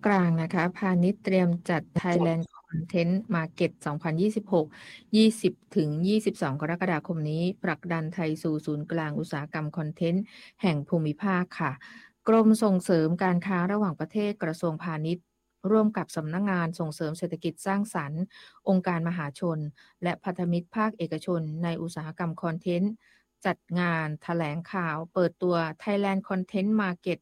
กลางนะคะพาณิชย์เตรียมจัด Thailand Content Market 2026 20-22 กรกฎาคมนี้ผลักดันไทยสู่ศูนย์กลางอุตสาหกรรมคอนเทนต์แห่งภูมิภาคค่ะกรมส่งเสริมการค้าระหว่างประเทศกระทรวงพาณิชย์ร่วมกับสำนักงานส่งเสริมเศรษฐกิจสร้างสรรค์องค์การมหาชนและพันธมิตรภาคเอกชนในอุตสาหกรรมคอนเทนต์จัดงานแถลงข่าวเปิดตัว Thailand Content Market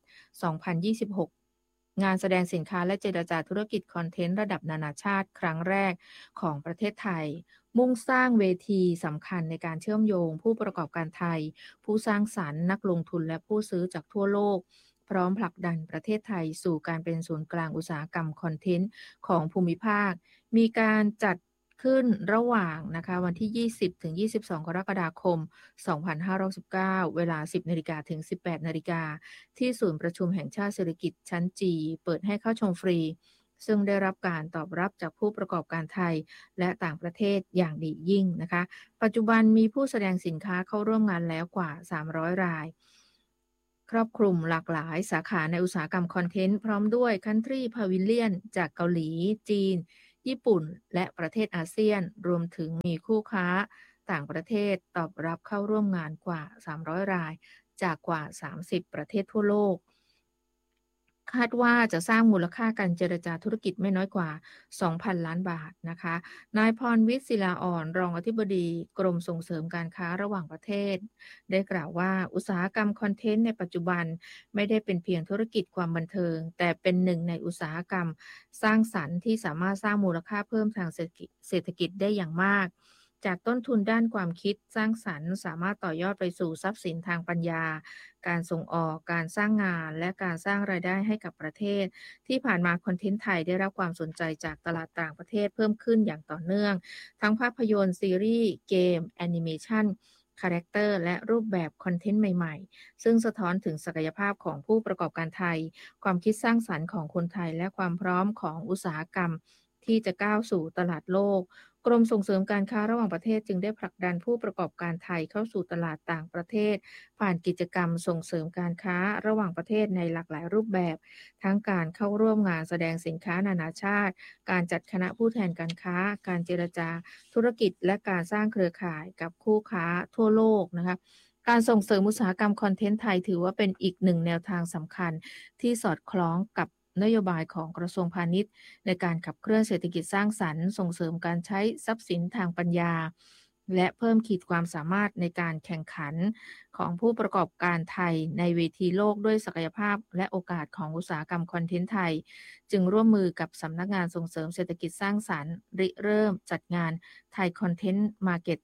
2026งานแสดงสินค้าและเจรจาธุรกิจคอนเทนต์ระดับนานาชาติครั้งแรกของประเทศไทยมุ่งสร้างเวทีสำคัญในการเชื่อมโยงผู้ประกอบการไทยผู้สร้างสรรค์นักลงทุนและผู้ซื้อจากทั่วโลกพร้อมผลักดันประเทศไทยสู่การเป็นศูนย์กลางอุตสาหกรรมคอนเทนต์ของภูมิภาคมีการจัดขึ้นระหว่างนะคะวันที่ 20-22 กรกฎาคม 2519 เวลา 10 นาฬิกาถึง 18 นาฬิกาที่ศูนย์ประชุมแห่งชาติเศรษฐกิจชั้นจีเปิดให้เข้าชมฟรีซึ่งได้รับการตอบรับจากผู้ประกอบการไทยและต่างประเทศอย่างดียิ่งนะคะปัจจุบันมีผู้แสดงสินค้าเข้าร่วมงานแล้วกว่า 300 รายครอบคลุมหลากหลายสาขาในอุตสาหกรรมคอนเทนต์พร้อมด้วย Country Pavilion จากเกาหลีจีนญี่ปุ่นและประเทศอาเซียนรวมถึงมีคู่ค้าต่างประเทศตอบรับเข้าร่วมงานกว่า 300 รายจากกว่า 30 ประเทศทั่วโลกคาดว่าจะสร้างมูลค่าการเจรจาธุรกิจไม่น้อยกว่า 2,000 ล้านบาทนะคะนายพรวิทย์ศิลาอ่อนรองอธิบดีกรมส่งเสริมการค้าระหว่างประเทศได้กล่าวว่าอุตสาหกรรมคอนเทนต์ในปัจจุบันไม่ได้เป็นเพียงธุรกิจความบันเทิงแต่เป็นหนึ่งในอุตสาหกรรมสร้างสรรค์ที่สามารถสร้างมูลค่าเพิ่มทางเศรษฐกิจได้อย่างมากจากต้นทุนด้านความคิดสร้างสรรค์สามารถต่อยอดไปสู่ทรัพย์สินทางปัญญาการส่งออกการสร้างงานและการสร้างรายได้ให้กับประเทศที่ผ่านมาคอนเทนต์ไทยได้รับความสนใจจากตลาดต่างประเทศเพิ่มขึ้นอย่างต่อเนื่องทั้งภาพยนตร์ซีรีส์เกมแอนิเมชันคาแรคเตอร์และรูปแบบคอนเทนต์ใหม่ๆซึ่งสะท้อนถึงศักยภาพของผู้ประกอบการไทยความคิดสร้างสรรค์ของคนไทยและความพร้อมของอุตสาหกรรมที่จะก้าวสู่ตลาดโลกกรมส่งเสริมการค้าระหว่างประเทศจึงได้ผลักดันผู้ประกอบการไทยเข้าสู่ตลาดต่างประเทศผ่านกิจกรรมส่งเสริมการค้าระหว่างประเทศในหลากหลายรูปแบบทั้งการเข้าร่วมงานแสดงสินค้านานาชาติการจัดคณะผู้แทนการค้าการเจรจาธุรกิจและการสร้างเครือข่ายกับคู่ค้าทั่วโลกนะคะการส่งเสริมอุตสาหกรรมคอนเทนต์ไทยถือว่าเป็นอีกหนึ่งแนวทางสำคัญที่สอดคล้องกับนโยบายของกระทรวงพาณิชย์ในการขับเคลื่อนเศรษฐกิจสร้างสรรค์ส่งเสริมการใช้ทรัพย์สินทางปัญญาและเพิ่มขีดความสามารถในการแข่งขันของผู้ประกอบการไทยในเวทีโลกด้วยศักยภาพและโอกาสของอุตสาหกรรมคอนเทนต์ไทยจึงร่วมมือกับสำนักงานส่งเสริมเศรษฐกิจสร้างสรรค์ริเริ่มจัดงานไทยคอนเทนต์มาร์เก็ต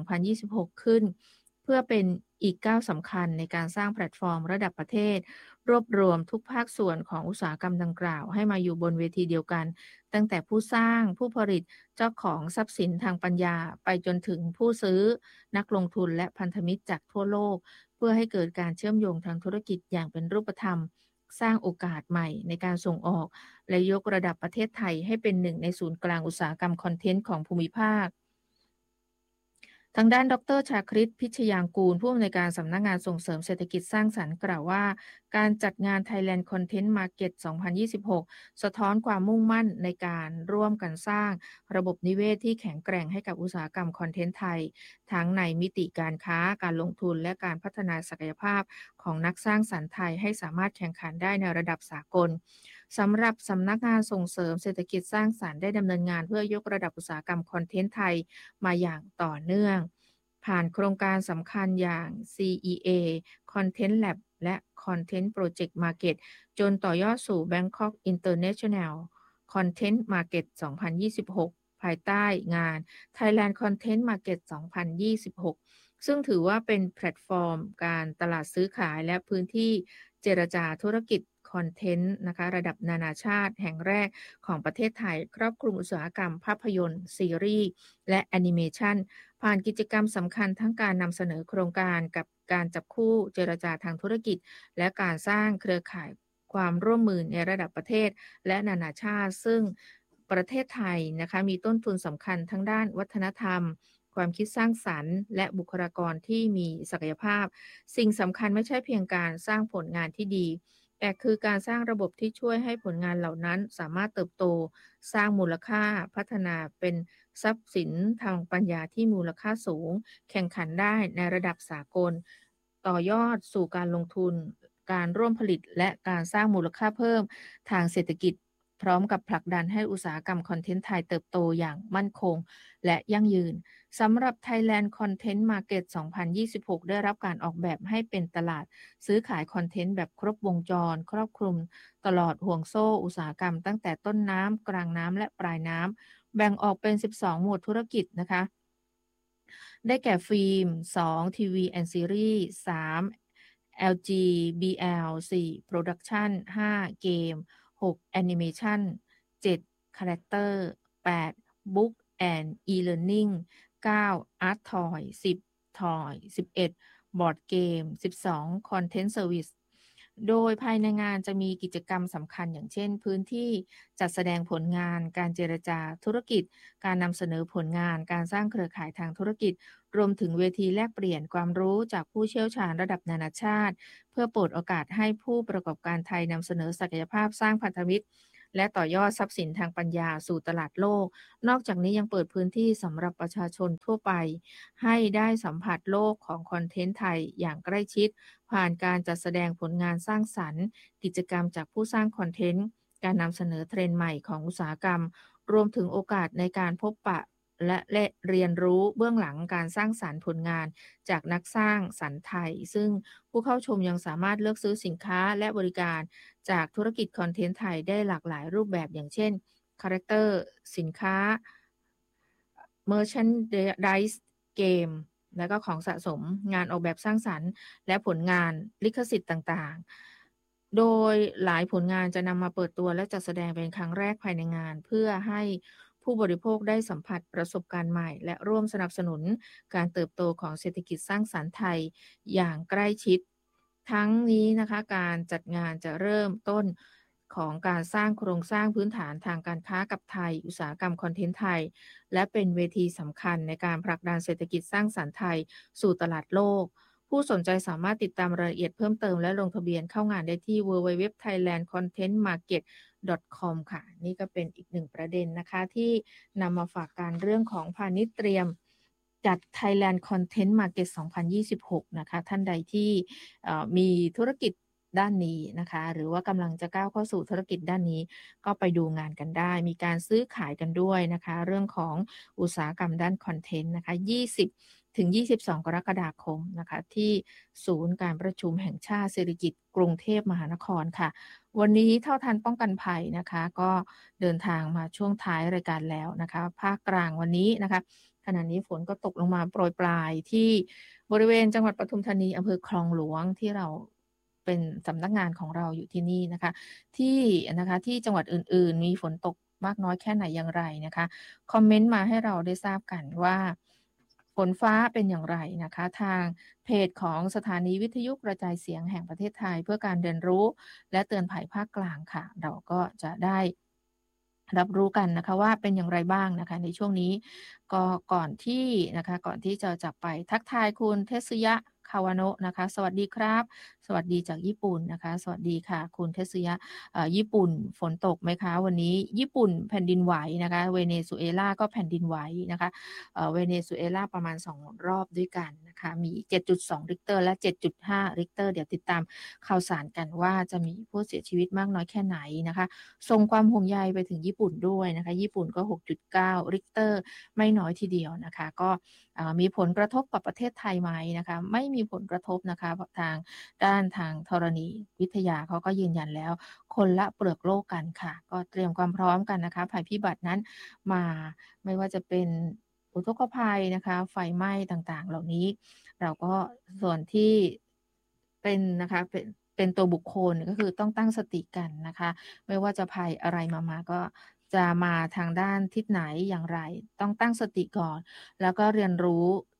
2026 ขึ้นเพื่อเป็นอีกก้าวสำคัญในการสร้างแพลตฟอร์มระดับประเทศรวบรวมทุกภาคส่วนของอุตสาหกรรมดังกล่าวให้มาอยู่บนเวทีเดียวกันตั้งแต่ผู้สร้างผู้ผลิตเจ้าของทรัพย์สินทางปัญญาไปจนถึงผู้ซื้อนักลงทุนและพันธมิตรจากทั่วโลกเพื่อให้เกิดการเชื่อมโยงทางธุรกิจอย่างเป็นรูปธรรมสร้างโอกาสใหม่ในการส่งออกและยกระดับประเทศไทยให้เป็นหนึ่งในศูนย์กลางอุตสาหกรรมคอนเทนต์ของภูมิภาคทางด้านดร.ชาคริต พิชยางกูลผู้อำนวยการสำนักงานส่งเสริมเศรษฐกิจสร้างสรรค์กล่าวว่าการจัดงาน Thailand Content Market 2026 สะท้อนความมุ่งมั่นในการร่วมกันสร้างระบบนิเวศที่แข็งแกร่งให้กับอุตสาหกรรมคอนเทนต์ไทยทั้งในมิติการค้าการลงทุนและการพัฒนาศักยภาพของนักสร้างสรรค์ไทยให้สามารถแข่งขันได้ในระดับสากลสำหรับสำนักงานส่งเสริมเศรษฐกิจสร้างสรรค์ได้ดำเนินงานเพื่อยกระดับอุตสาหกรรมคอนเทนต์ไทยมาอย่างต่อเนื่องผ่านโครงการสำคัญอย่าง CEA Content Lab และ Content Project Market จนต่อยอดสู่ Bangkok International Content Market 2026 ภายใต้งาน Thailand Content Market 2026 ซึ่งถือว่าเป็นแพลตฟอร์มการตลาดซื้อขายและพื้นที่เจรจาธุรกิจคอนเทนต์นะคะระดับนานาชาติแห่งแรกของประเทศไทยครอบคลุมอุตสาหกรรมภาพยนตร์ซีรีส์และแอนิเมชันผ่านกิจกรรมสำคัญทั้งการนำเสนอโครงการกับการจับคู่เจรจาทางธุรกิจและการสร้างเครือข่ายความร่วมมือในระดับประเทศและนานาชาติซึ่งประเทศไทยนะคะมีต้นทุนสำคัญทั้งด้านวัฒนธรรมความคิดสร้างสรรค์และบุคลากรที่มีศักยภาพสิ่งสำคัญไม่ใช่เพียงการสร้างผลงานที่ดีแต่คือการสร้างระบบที่ช่วยให้ผลงานเหล่านั้นสามารถเติบโตสร้างมูลค่าพัฒนาเป็นทรัพย์สินทางปัญญาที่มูลค่าสูงแข่งขันได้ในระดับสากลต่อยอดสู่การลงทุนการร่วมผลิตและการสร้างมูลค่าเพิ่มทางเศรษฐกิจพร้อมกับผลักดันให้อุตสาหกรรมคอนเทนต์ไทยเติบโตอย่างมั่นคงและยั่งยืนสำหรับ Thailand Content Market 2026 ได้รับการออกแบบให้เป็นตลาดซื้อขายคอนเทนต์แบบครบวงจรครอบคลุมตลอดห่วงโซ่อุตสาหกรรมตั้งแต่ต้นน้ำกลางน้ำและปลายน้ำแบ่งออกเป็น 12 หมวดธุรกิจนะคะได้แก่ฟิล์ม 2 ทีวีแอนด์ซีรีส์ 3 LG BL 4 Production 5 เกม 6 Animation 7 Character 8 Book and e-learning 9 Art Toy 10 Toy 11 Board Game 12 Content Service โดยภายในงานจะมีกิจกรรมสำคัญอย่างเช่นพื้นที่จัดแสดงผลงานการเจรจาธุรกิจการนำเสนอผลงานการสร้างเครือข่ายทางธุรกิจรวมถึงเวทีแลกเปลี่ยนความรู้จากผู้เชี่ยวชาญระดับนานาชาติเพื่อเปิดโอกาสให้ผู้ประกอบการไทยนำเสนอศักยภาพสร้างพันธมิตรและต่อยอดทรัพย์สินทางปัญญาสู่ตลาดโลกนอกจากนี้ยังเปิดพื้นที่สำหรับประชาชนทั่วไปให้ได้สัมผัสโลกของคอนเทนต์ไทยอย่างใกล้ชิดผ่านการจัดแสดงผลงานสร้างสรรค์กิจกรรมจากผู้สร้างคอนเทนต์การนำเสนอเทรนด์ใหม่ของอุตสาหกรรมรวมถึงโอกาสในการพบปะและเรียนรู้เบื้องหลังการสร้างสรรค์ผลงานจากนักสร้างสรรค์ไทยซึ่งผู้เข้าชมยังสามารถเลือกซื้อสินค้าและบริการจากธุรกิจคอนเทนต์ไทยได้หลากหลายรูปแบบอย่างเช่นคาแรคเตอร์สินค้า merchandise เกมและก็ของสะสมงานออกแบบสร้างสรรค์และผลงานลิขสิทธิ์ต่างๆโดยหลายผลงานจะนำมาเปิดตัวและจัดแสดงเป็นครั้งแรกภายในงานเพื่อให้ผู้บริโภคได้สัมผัสประสบการณ์ใหม่และร่วมสนับสนุนการเติบโตของเศรษฐกิจสร้างสรรค์ไทยอย่างใกล้ชิดทั้งนี้นะคะการจัดงานจะเริ่มต้นของการสร้างโครงสร้างพื้นฐานทางการค้ากับไทยอุตสาหกรรมคอนเทนต์ไทยและเป็นเวทีสำคัญในการผลักดันเศรษฐกิจสร้างสรรค์ไทยสู่ตลาดโลกผู้สนใจสามารถติดตามรายละเอียดเพิ่มเติมและลงทะเบียนเข้างานได้ที่ www.thailandcontentmarket.com ค่ะนี่ก็เป็นอีกหนึ่งประเด็นนะคะที่นำมาฝากการเรื่องของพาณิชย์เตรียมจัด Thailand Content Market 2026 นะคะท่านใดที่มีธุรกิจด้านนี้นะคะหรือว่ากำลังจะก้าวเข้าสู่ธุรกิจด้านนี้ก็ไปดูงานกันได้มีการซื้อขายกันด้วยนะคะเรื่องของอุตสาหกรรมด้านคอนเทนต์นะคะ20ถึง22กรกฎาคมนะคะที่ศูนย์การประชุมแห่งชาติสิริกิติ์กรุงเทพมหานครค่ะวันนี้เท่าทันป้องกันภัยนะคะก็เดินทางมาช่วงท้ายรายการแล้วนะคะภาคกลางวันนี้นะคะขณะนี้ฝนก็ตกลงมาโปรยปลายที่บริเวณจังหวัดปทุมธานีอำเภอคลองหลวงที่เราเป็นสำนักงานของเราอยู่ที่นี่นะคะที่จังหวัดอื่นๆมีฝนตกมากน้อยแค่ไหนอย่างไรนะคะคอมเมนต์มาให้เราได้ทราบกันว่าฝนฟ้าเป็นอย่างไรนะคะทางเพจของสถานีวิทยุกระจายเสียงแห่งประเทศไทยเพื่อการเรียนรู้และเตือนภัยภาคกลางค่ะเราก็จะได้รับรู้กันนะคะว่าเป็นอย่างไรบ้างนะคะในช่วงนี้ก็ก่อนที่จะจากไปทักทายคุณเทสึยะคาวาโนะนะคะสวัสดีครับสวัสดีจากญี่ปุ่นนะคะสวัสดีค่ะคุณเทสึยะญี่ปุ่นฝนตกไหมคะวันนี้ญี่ปุ่นแผ่นดินไหวนะคะเวเนซุเอลาก็แผ่นดินไหวนะคะเวเนซุเอลาประมาณ2รอบด้วยกันนะคะมี 7.2 ริกเตอร์และ 7.5 ริกเตอร์เดี๋ยวติดตามข่าวสารกันว่าจะมีผู้เสียชีวิตมากน้อยแค่ไหนนะคะส่งความห่วงใยไปถึงญี่ปุ่นด้วยนะคะญี่ปุ่นก็ 6.9 ริกเตอร์ไม่น้อยทีเดียวนะคะก็มีผลกระทบกับประเทศไทยไหมนะคะไม่มีผลกระทบนะคะทางธรณีวิทยาเขาก็ยืนยันแล้วคนละเปลือกโลกกันค่ะก็เตรียมความพร้อมกันนะคะภัยพิบัตินั้นมาไม่ว่าจะเป็นอุทกภัยนะคะไฟไหม้ต่างๆเหล่านี้เราก็ส่วนที่เป็นนะคะเป็นตัวบุคคลก็คือต้องตั้งสติกันนะคะไม่ว่าจะภัยอะไรมาก็จะมาทางด้านทิศไหนอย่างไรต้องตั้งสติก่อนแล้วก็เรียนรู้เต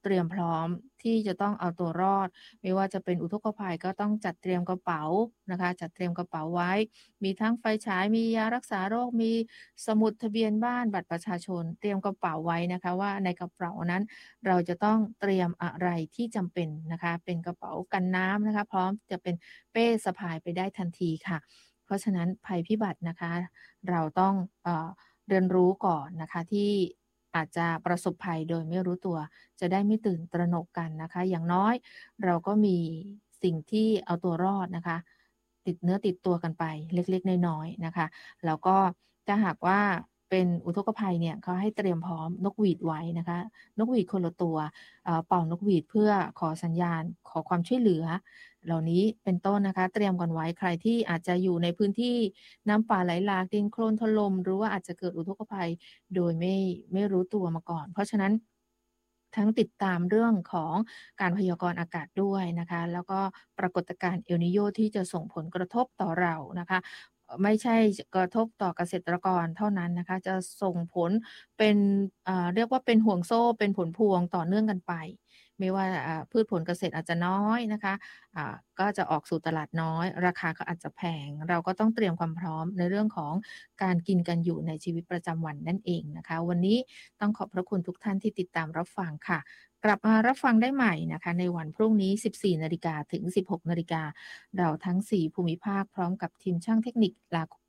ตรียมพร้อมที่จะต้องเอาตัวรอดไม่ว่าจะเป็นอุทกภัยก็ต้องจัดเตรียมกระเป๋านะคะจัดเตรียมกระเป๋าไว้มีทั้งไฟฉายมียารักษาโรคมีสมุดทะเบียนบ้านบัตรประชาชนเตรียมกระเป๋าไว้นะคะว่าในกระเป๋านั้นเราจะต้องเตรียมอะไรที่จำเป็นนะคะเป็นกระเป๋ากันน้ำนะคะพร้อมจะเป็นเป้สะพายไปได้ทันทีค่ะเพราะฉะนั้นภัยพิบัตินะคะเราต้องเรียนรู้ก่อนนะคะที่อาจจะประสบภัยโดยไม่รู้ตัวจะได้ไม่ตื่นตระหนกกันนะคะอย่างน้อยเราก็มีสิ่งที่เอาตัวรอดนะคะติดเนื้อติดตัวกันไปเล็กๆน้อยๆนะคะแล้วก็ถ้าหากว่าเป็นอุทกภัยเนี่ยเขาให้เตรียมพร้อมนกหวีดไว้นะคะนกหวีดคนละตัวเป่านกหวีดเพื่อขอสัญญาณขอความช่วยเหลือเหล่านี้เป็นต้นนะคะเตรียมกันไว้ใครที่อาจจะอยู่ในพื้นที่น้ำป่าไหลหลากดินโคลนถล่มหรือว่าอาจจะเกิดอุทกภัยโดยไม่รู้ตัวมาก่อนเพราะฉะนั้นทั้งติดตามเรื่องของการพยากรณ์อากาศด้วยนะคะแล้วก็ปรากฏการณ์เอลนิโยที่จะส่งผลกระทบต่อเรานะคะไม่ใช่กระทบต่อเกษตรกรเท่านั้นนะคะจะส่งผลเป็นเรียกว่าเป็นห่วงโซ่เป็นผลพวงต่อเนื่องกันไปไม่ว่าพืชผลเกษตรอาจจะน้อยนะคะก็จะออกสู่ตลาดน้อยราคาก็อาจจะแพงเราก็ต้องเตรียมความพร้อมในเรื่องของการกินกันอยู่ในชีวิตประจำวันนั่นเองนะคะวันนี้ต้องขอบพระคุณทุกท่านที่ติดตามรับฟังค่ะกลับมารับฟังได้ใหม่นะคะในวันพรุ่งนี้ 14 นาฬิกาถึง 16 นาฬิกาเราทั้ง 4 ภูมิภาคพร้อมกับทีมช่างเทคนิคลา